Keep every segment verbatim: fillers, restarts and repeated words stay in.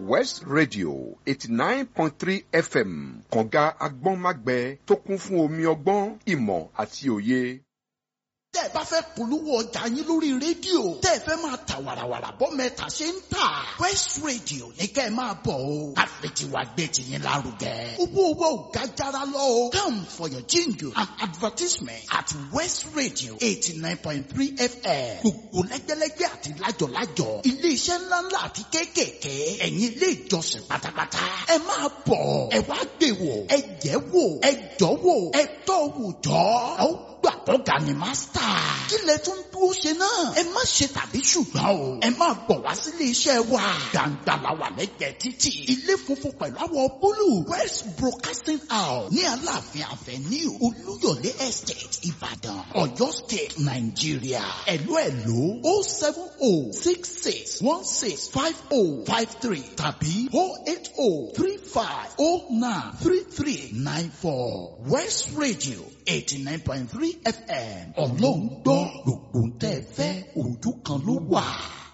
West Radio eighty nine point three F M kànga agbọ́nmágbẹ tó kún fún omi ọgbọ́n ìmọ̀ àti òye. Tẹ́ ẹ bá fẹ́ polówó ọjà yín lórí rédíò, tẹ́ ẹ fẹ́ máa ta wàràwàrà bọ́ mẹ́ta ṣe ń tà. West Radio ní kẹ́ ẹ máa bọ̀ o. Àfẹ̀tiwa gbé tiyín lárugẹ. Owó owó ò ga jára lọ o. Come for your jingle and advertisement at West Radio eighty nine point three F M. Gbogbo lẹ́gbẹ́lẹ́gbẹ́ àti lájọ̀lájọ̀. Ilé iṣẹ́ ńláńlá àti kéékèèké. Ẹ̀yin ilé ìjọsìn pátápátá. Ẹ máa bọ̀. Ẹ wá gbé wò. Ẹ jẹ́ wò. Ẹ jọ́ wò. Ẹ tọ́ wò jọ́. Ẹ ó gbà kọ́ga ni mástà. Kí lẹ tún dúró ṣe náà? Ẹ má ṣe tàbí ṣùgbọ́n o. Ẹ máa bọ̀ wá sílé iṣẹ́ wa. Gbàǹgbà la wà lẹ́gbẹ̀ẹ́ títì. Ilé funfun pẹ̀lú àwọ̀ búlù. West Broadcasting House ní Aláàfin Avenue Olúyọ̀lé Estate Ìbàdàn, Ọ̀yọ́ State, Nàìjíríà. Ẹ̀lú ẹ̀lú o seven o six six one six five o five three tàbí o eight o three five o nine three three nine four. West Radio eighty nine point three F M. Ọlọ́run gbọ́ gbogbo tẹ́ ẹ fẹ́ ojú kan ló wà.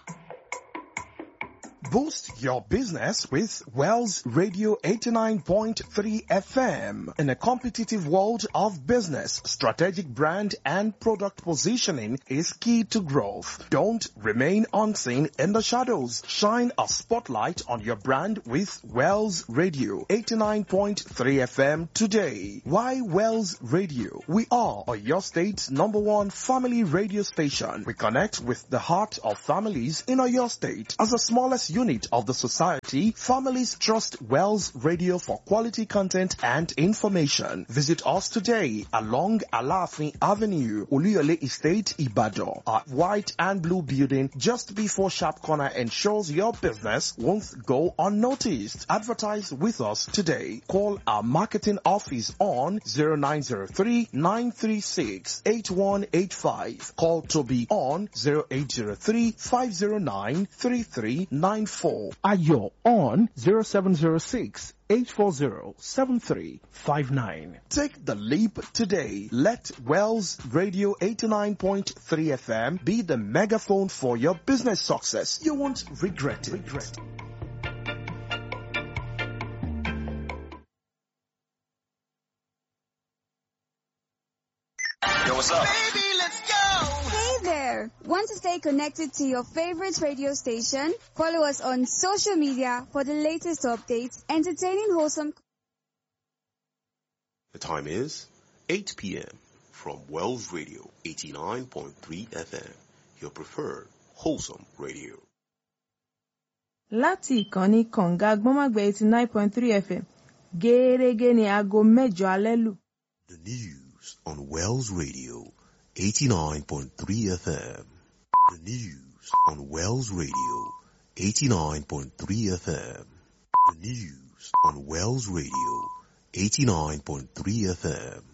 Boost your business with Wells Radio eighty-nine point three F M. In a competitive world of business, strategic brand and product positioning is key to growth. Don't remain unseen in the shadows. Shine a spotlight on your brand with Wells Radio eighty-nine point three F M today. Why Wells Radio? We are your state's number one family radio station. We connect with the heart of families in your state. As the smallest unit of the society, families trust Wells Radio for quality content and information. Visit us today along Alafin Avenue, Oluyole Estate, Ibadan. Our white and blue building just before Sharp Corner ensures your business won't go unnoticed. Advertise with us today. Call our marketing office on zero nine zero three nine three six eight one eight five. Call Toby on zero eight zero three five zero nine three three nine four. Ayo on zero seven zero six eight four zero seven three five nine. Take the leap today. Let Wells Radio eighty-nine point three F M be the megaphone for your business success. You won't regret it. Regret. Yo, what's up? Baby, let's go! Hey there! Want to stay connected to your favorite radio station? Follow us on social media for the latest updates, entertaining, wholesome. The time is eight p.m. from Wells Radio eighty-nine point three F M, your preferred wholesome radio. Láti ìkànnì kànga gbọ́nmágbẹ́ eighty-nine point three F M, gẹ́rẹ́gẹ́ ni aago mẹ́jọ alẹ́ lù. The news on Wells Radio eighty-nine point three F M. The news on Wells Radio eighty-nine point three F M. The news on Wells Radio eighty-nine point three F M.